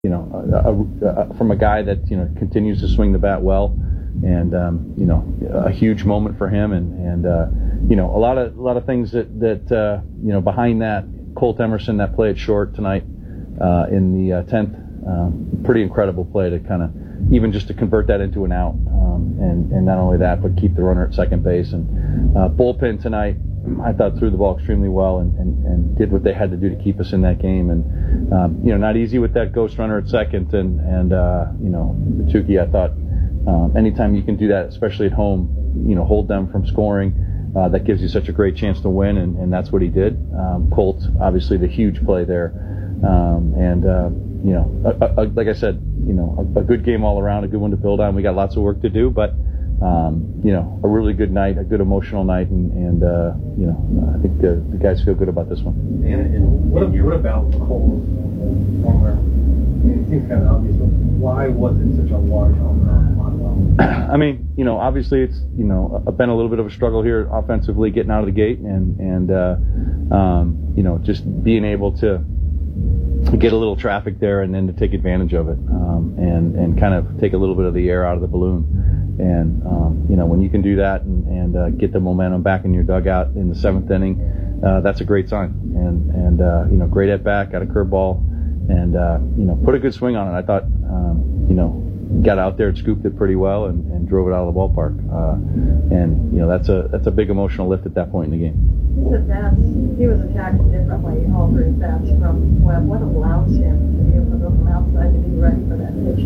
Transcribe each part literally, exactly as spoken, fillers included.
you know, a, a, a, from a guy that, you know, continues to swing the bat well, and, um, you know, a huge moment for him, and, and uh, you know, a lot of a lot of things that, that uh, you know, behind that, Colt Emerson, that play at short tonight uh, in the uh, tenth, um, pretty incredible play to kind of, even just to convert that into an out, um, and, and not only that, but keep the runner at second base. And uh, bullpen tonight, I thought threw the ball extremely well, and, and, and did what they had to do to keep us in that game. And um, you know, not easy with that ghost runner at second, and and uh, you know, Tuki, I thought um, anytime you can do that, especially at home, you know, hold them from scoring, uh, that gives you such a great chance to win, and, and that's what he did. Um, Colt, obviously the huge play there, um, and uh, you know, a, a, like I said, you know, a, a good game all around, a good one to build on. We got lots of work to do, but um, you know, a really good night, a good emotional night, and, and uh, you know, I think the, the guys feel good about this one. And, and what, what about Cole's former? I mean, it seems kind of obvious, but why was it such a large home run on well? I mean, you know, obviously it's, you know, been a little bit of a struggle here offensively, getting out of the gate, and and uh, um, you know, just being able to get a little traffic there, and then to take advantage of it, um, and and kind of take a little bit of the air out of the balloon. And um, you know, when you can do that and, and uh, get the momentum back in your dugout in the seventh inning, uh, that's a great sign. And and uh, you know, great at bat, got a curveball, and uh, you know, put a good swing on it. I thought, um, you know, got out there and scooped it pretty well, and, and drove it out of the ballpark. Uh, and you know, that's a that's a big emotional lift at that point in the game. His at-bats, he was attacked differently, all three at-bats from Webb. What allows him to be able to go from outside to be ready for that pitch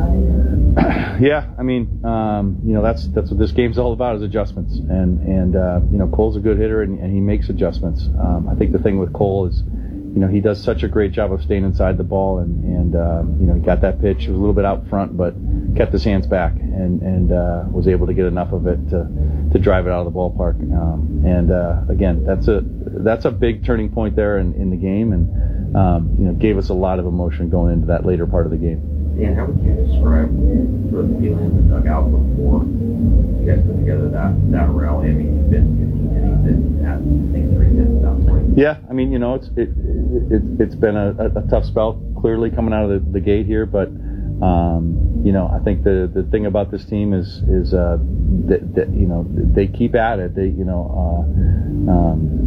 inside? Yeah, I mean, um, you know, that's that's what this game's all about, is adjustments. And and uh, you know, Cole's a good hitter, and, and he makes adjustments. Um, I think the thing with Cole is, you know, he does such a great job of staying inside the ball, and and um, you know, he got that pitch. It was a little bit out front, but kept his hands back, and and uh, was able to get enough of it to to drive it out of the ballpark. Um, and uh, again, that's a that's a big turning point there in, in the game, and um, you know, gave us a lot of emotion going into that later part of the game. Dan, how would you describe sort of the feeling in the dugout before you guys put together that, that rally? I mean, you've been fifteen innings and at, I think, three hits at that point. Yeah, I mean, you know, it's it, it, it's been a, a tough spell, clearly, coming out of the, the gate here, but um, you know, I think the, the thing about this team is is uh, that, that you know, they keep at it. They you know, uh, um,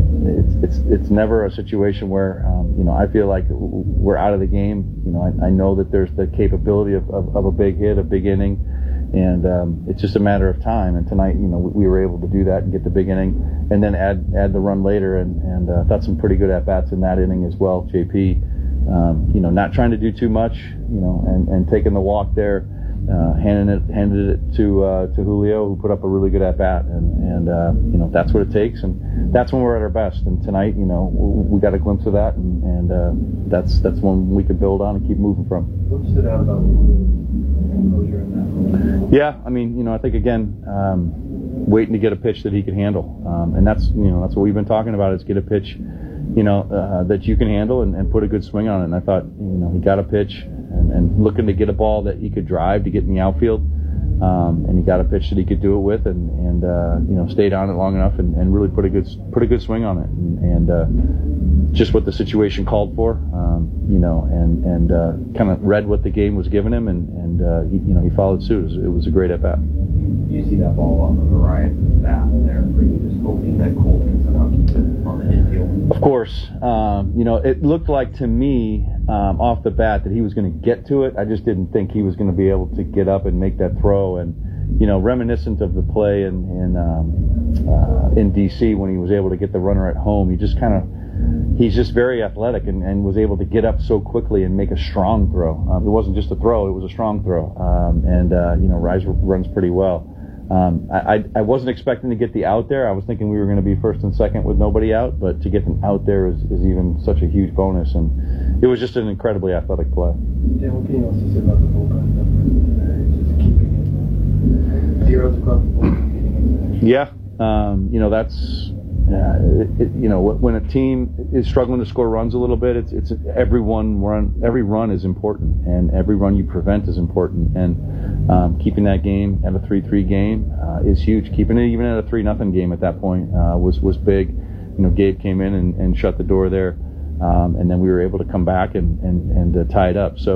it's it's it's never a situation where um, you know, I feel like we're out of the game. You know, I, I know that there's the capability of, of, of a big hit, a big inning, and um, it's just a matter of time. And tonight, you know, we, we were able to do that and get the big inning, and then add add the run later, and and uh, got some pretty good at bats in that inning as well. J P, um, you know, not trying to do too much, you know, and, and taking the walk there, uh, handing it handed it to uh, to Julio, who put up a really good at bat, and and uh, you know, that's what it takes, and that's when we're at our best. And tonight, you know, we got a glimpse of that, and, and uh, that's that's one we can build on and keep moving from. What stood out about composure in that? Yeah, I mean, you know, I think again, um, waiting to get a pitch that he can handle, um, and that's you know, that's what we've been talking about, is get a pitch, you know, uh, that you can handle, and, and put a good swing on it. And I thought, you know, he got a pitch, and, and looking to get a ball that he could drive to get in the outfield, um, and he got a pitch that he could do it with, and, and uh, you know, stayed on it long enough, and, and really put a good put a good swing on it, and, and uh, just what the situation called for, um, you know, and and uh, kind of read what the game was giving him, and and uh, he, you know, he followed suit. It was, it was a great at bat. You see that ball off of Arias' bat there, were you just hoping that Cole can somehow keep it on the infield? Of course, um, you know, it looked like to me um, off the bat that he was going to get to it. I just didn't think he was going to be able to get up and make that throw. And you know, reminiscent of the play in in, um, uh, in D C when he was able to get the runner at home, he just kind of he's just very athletic, and, and was able to get up so quickly and make a strong throw. Um, it wasn't just a throw; it was a strong throw. Um, and uh, you know, Rise runs pretty well. Um, I, I, I wasn't expecting to get the out there. I was thinking we were going to be first and second with nobody out, but to get them out there is, is even such a huge bonus, and it was just an incredibly athletic play. Dan, what can you also say about the bullpen today? Just keeping it zeros across the board. Yeah, um, you know, that's uh, it, it, you know, when a team is struggling to score runs a little bit, it's it's every one run, every run is important, and every run you prevent is important, and Um, keeping that game at a three three game uh, is huge. Keeping it even at a three nothing game at that point uh, was was big. You know, Gabe came in and, and shut the door there. Um, and then we were able to come back and, and, and uh, tie it up. So